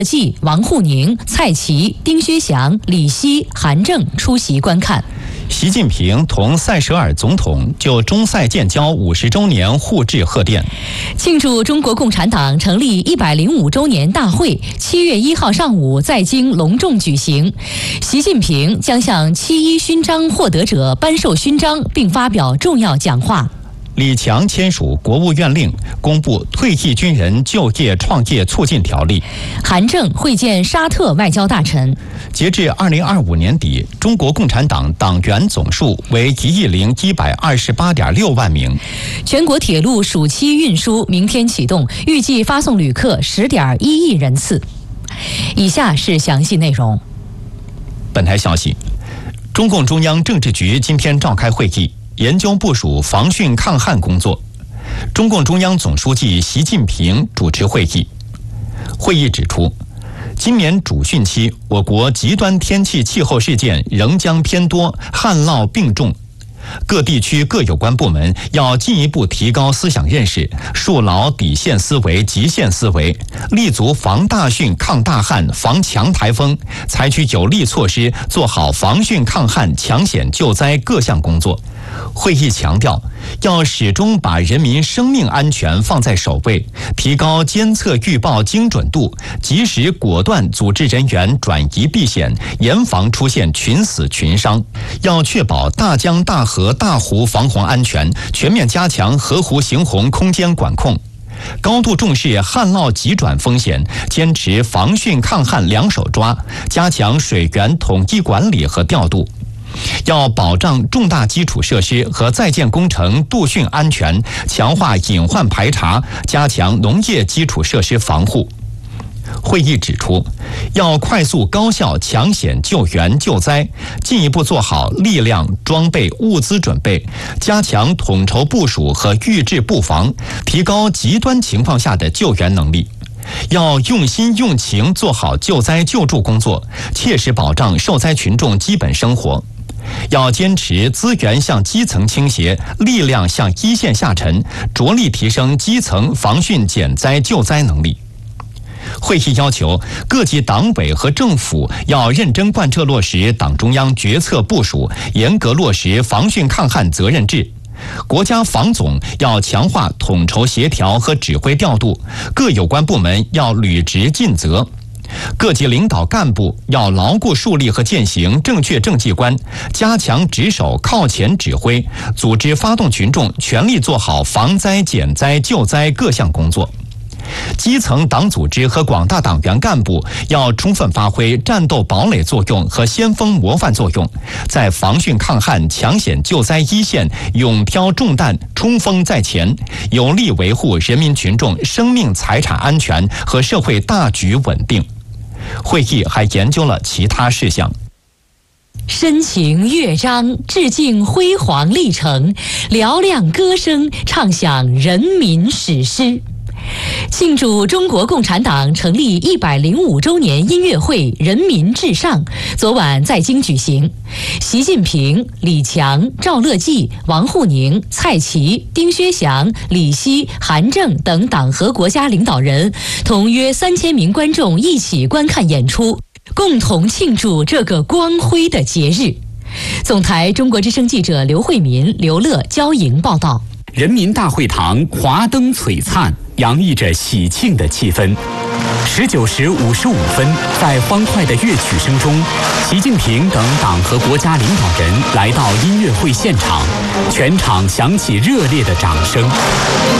季、王沪宁、蔡奇、丁薛祥、李希、韩正出席观看。 习近平同塞舌尔总统就中塞建交50周年互致贺电。 庆祝中国共产党成立105周年大会7月1号上午在京隆重举行，习近平将向7·1勋章获得者颁授勋章并发表重要讲话。 李强签署国务院令，公布退役军人就业创业促进条例。 韩正会见沙特外交大臣。 截至2025年底，中国共产党党员总数为10128.6万名。 全国铁路暑期运输明天启动，预计发送旅客10.1亿人次。以下是详细内容。 本台消息，中共中央政治局今天召开会议，研究部署防汛抗旱工作。中共中央总书记习近平主持会议。会议指出，今年主汛期，我国极端天气气候事件仍将偏多，旱涝并重。各地区各有关部门要进一步提高思想认识，树牢底线思维、极限思维，立足防大汛、抗大旱、防强台风，采取有力措施，做好防汛抗旱、抢险救灾各项工作。会议强调，要始终把人民生命安全放在首位，提高监测预报精准度，及时果断组织人员转移避险，严防出现群死群伤。要确保大江大河大湖防洪安全，全面加强河湖行洪空间管控。高度重视旱涝急转风险，坚持防汛抗旱两手抓，加强水源统一管理和调度。要保障重大基础设施和在建工程度汛安全，强化隐患排查，加强农业基础设施防护。会议指出，要快速高效抢险救援救灾，进一步做好力量、装备、物资准备，加强统筹部署和预置布防，提高极端情况下的救援能力。要用心用情做好救灾救助工作，切实保障受灾群众基本生活。要坚持资源向基层倾斜，力量向一线下沉，着力提升基层防汛减灾救灾能力。会议要求各级党委和政府要认真贯彻落实党中央决策部署，严格落实防汛抗旱责任制。国家防总要强化统筹协调和指挥调度，各有关部门要履职尽责。各级领导干部要牢固树立和践行正确政绩观，加强值守靠前指挥，组织发动群众全力做好防灾减灾救灾各项工作。基层党组织和广大党员干部要充分发挥战斗堡垒作用和先锋模范作用，在防汛抗旱、抢险救灾一线勇挑重担、冲锋在前，有力维护人民群众生命财产安全和社会大局稳定。会议还研究了其他事项。 深情乐章致敬辉煌历程，嘹亮歌声唱响人民史诗。庆祝中国共产党成立105周年音乐会人民至上昨晚在京举行。习近平、李强、赵乐际、王沪宁、蔡奇、丁薛祥、李希、韩正等党和国家领导人同约3000名观众一起观看演出，共同庆祝这个光辉的节日。总台中国之声记者刘慧民、刘乐、焦莹报道。 人民大会堂华灯璀璨，洋溢着喜庆的气氛。19时55分，在欢快的乐曲声中，习近平等党和国家领导人来到音乐会现场，全场响起热烈的掌声。